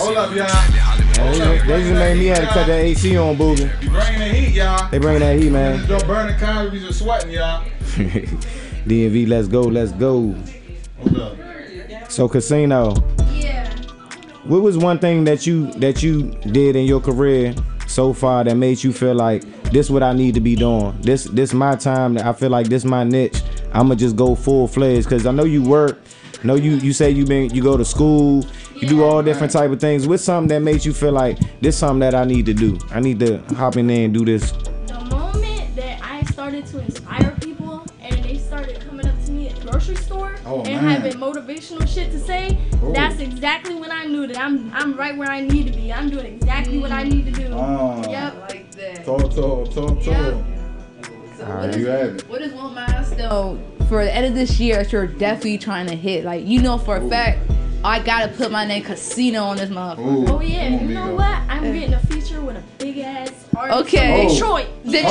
Hold up, y'all. They just made me have to cut that AC on, Boogie. You bringing that heat, y'all. They bring that heat, man. Just don't burn the car, we just sweating, y'all. DMV, let's go, let's go. Hold up. So Casino. Yeah. What was one thing that you did in your career so far that made you feel like this what I need to be doing? This my time. I feel like this my niche. I'ma just go full fledged because I know you work. I know you say you go to school. You do all different type of things. What's something that makes you feel like this something that I need to do? I need to hop in there and do this. The moment that I started to inspire people and they started coming up to me at the grocery store and having motivational shit to say, that's exactly when I knew that I'm right where I need to be. I'm doing exactly what I need to do. Yep. I like that. Talk. Yep. Alright, you have it. What is one milestone for the end of this year that you're definitely trying to hit? Like, you know for a fact, I gotta put my name Casino on this motherfucker. Oh yeah, you know what? I'm getting a feature with a big ass artist Okay. from Detroit. Detroit!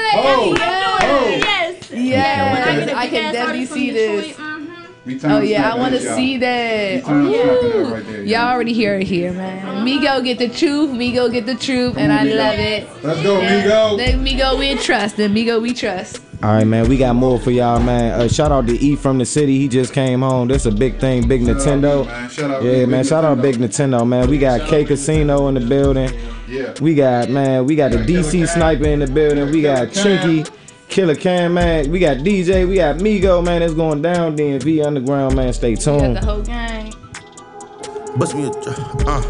Yes. Yes, I can definitely see this. Oh yeah, I want to see that. Y'all already hear it here, man. Migo get the truth, Migo get the truth, and I love it. Let's go, Migo. Migo we trust, and Migo we trust. All right, man. We got more for y'all, man. Shout out to E from the city. He just came home. This a big thing, Big Nintendo. Yeah, man. Shout out Big Nintendo, man. We got K Casino in the building. Yeah. We got the DC Sniper in the building. We got Chinky, Killer Cam, man. We got DJ. We got Migo, man. It's going down. DMV Underground, man. Stay tuned. We got the whole gang. Bust me a